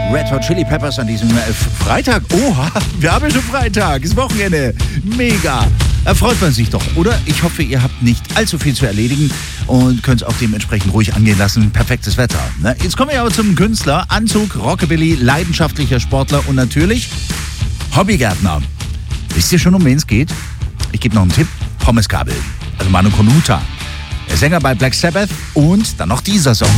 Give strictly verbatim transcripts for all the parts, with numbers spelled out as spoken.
Red Hot Chili Peppers an diesem äh, Freitag. Oha, wir haben ja schon Freitag, ist Wochenende. Mega. Erfreut man sich doch, oder? Ich hoffe, ihr habt nicht allzu viel zu erledigen und könnt es auch dementsprechend ruhig angehen lassen. Perfektes Wetter. Ne? Jetzt kommen wir aber zum Künstler. Anzug, Rockabilly, leidenschaftlicher Sportler und natürlich Hobbygärtner. Wisst ihr schon, um wen es geht? Ich gebe noch einen Tipp. Pommesgabel, also Manu Konuta. Der Sänger bei Black Sabbath und dann noch dieser Song.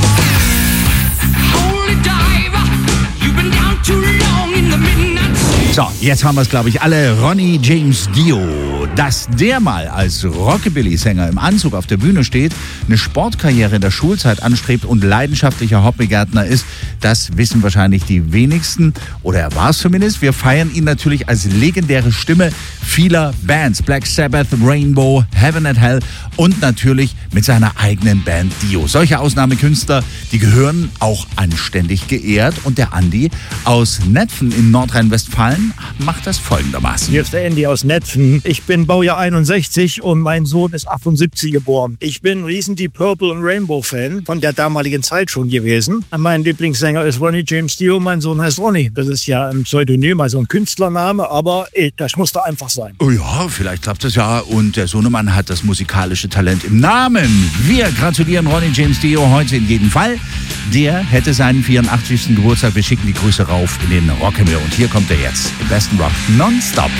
So, jetzt haben wir es, glaube ich, alle. Ronnie James Dio. Dass der mal als Rockabilly-Sänger im Anzug auf der Bühne steht, eine Sportkarriere in der Schulzeit anstrebt und leidenschaftlicher Hobbygärtner ist, das wissen wahrscheinlich die wenigsten. Oder er war es zumindest. Wir feiern ihn natürlich als legendäre Stimme vieler Bands. Black Sabbath, Rainbow, Heaven and Hell und natürlich mit seiner eigenen Band Dio. Solche Ausnahmekünstler, die gehören auch anständig geehrt. Und der Andi aus Netphen in Nordrhein-Westfalen macht das folgendermaßen. Hier ist der Andy aus Netphen. Ich bin Baujahr einundsechzig und mein Sohn ist achtundsiebzig geboren. Ich bin ein riesen Deep Purple und Rainbow-Fan von der damaligen Zeit schon gewesen. Mein Lieblingssänger ist Ronnie James Dio, mein Sohn heißt Ronnie. Das ist ja ein Pseudonym, also ein Künstlername, aber ey, das muss da einfach sein. Oh ja, vielleicht klappt das ja. Und der Sohnemann hat das musikalische Talent im Namen. Wir gratulieren Ronnie James Dio heute in jedem Fall. Der hätte seinen vierundachtzigsten Geburtstag. Wir schicken die Grüße rauf in den Rockhimmel. Und hier kommt er jetzt. Im besten Rock nonstop.